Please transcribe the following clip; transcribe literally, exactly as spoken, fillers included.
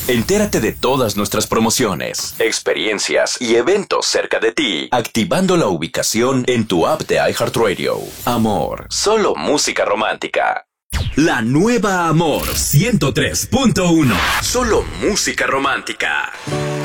Entérate de todas nuestras promociones, experiencias y eventos cerca de ti, activando la ubicación en tu app de iHeartRadio. Amor, solo música romántica. La nueva Amor ciento tres punto uno. Solo música romántica.